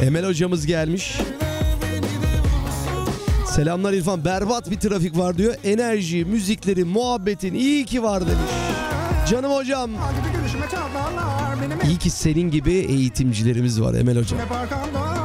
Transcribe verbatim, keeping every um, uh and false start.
Emel hocamız gelmiş. Selamlar İrfan. Berbat bir trafik var diyor. Enerji, müzikleri, muhabbetin iyi ki var demiş. Canım hocam. İyi ki senin gibi eğitimcilerimiz var Emel hocam.